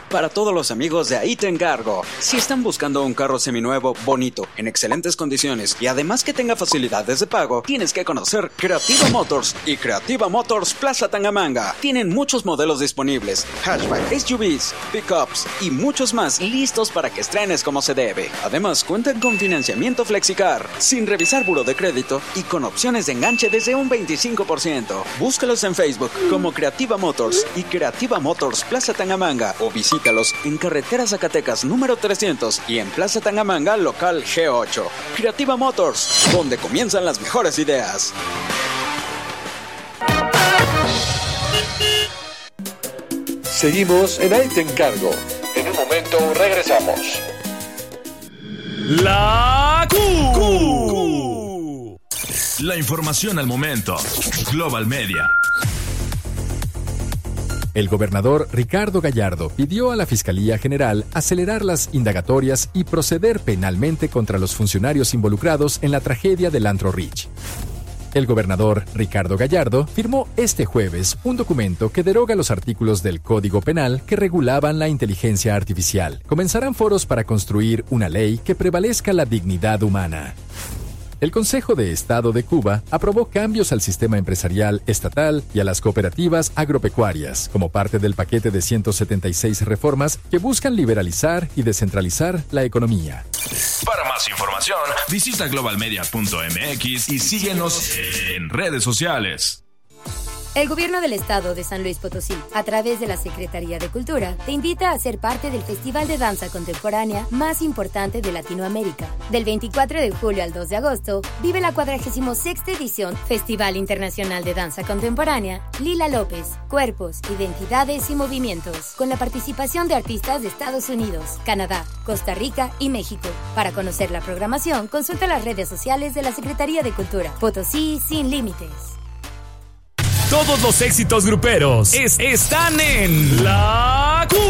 para todos los amigos de Ahí Te Encargo. Si están buscando un carro seminuevo, bonito, en excelentes condiciones y además que tenga facilidades de pago, tienes que conocer Creativa Motors y Creativa Motors Plaza Tangamanga. Tienen muchos modelos disponibles, hatchback, SUVs, pickups y muchos más listos para que estrenes como se debe. Además, cuentan con financiamiento FlexiCar, sin revisar buro de crédito y con opciones de enganche desde un 25%. Búscalos en Facebook como Creativa Motors y Creativa Motors Plaza Tangamanga o visítalos en Carretera Zacatecas número 300 y en Plaza Tangamanga local G8. Creativa Motors, donde comienzan las mejores ideas. Seguimos en Ahí Te Encargo. En un momento regresamos. La Q. La información al momento. Global Media. El gobernador Ricardo Gallardo pidió a la Fiscalía General acelerar las indagatorias y proceder penalmente contra los funcionarios involucrados en la tragedia del Antro Rich. El gobernador Ricardo Gallardo firmó este jueves un documento que deroga los artículos del Código Penal que regulaban la inteligencia artificial. Comenzarán foros para construir una ley que prevalezca la dignidad humana. El Consejo de Estado de Cuba aprobó cambios al sistema empresarial estatal y a las cooperativas agropecuarias, como parte del paquete de 176 reformas que buscan liberalizar y descentralizar la economía. Para más información, visita globalmedia.mx y síguenos en redes sociales. El Gobierno del Estado de San Luis Potosí, a través de la Secretaría de Cultura, te invita a ser parte del Festival de Danza Contemporánea más importante de Latinoamérica. Del 24 de julio al 2 de agosto, vive la 46ª edición Festival Internacional de Danza Contemporánea Lila López, Cuerpos, Identidades y Movimientos, con la participación de artistas de Estados Unidos, Canadá, Costa Rica y México. Para conocer la programación, consulta las redes sociales de la Secretaría de Cultura. Potosí sin límites. Todos los éxitos gruperos están en La Q.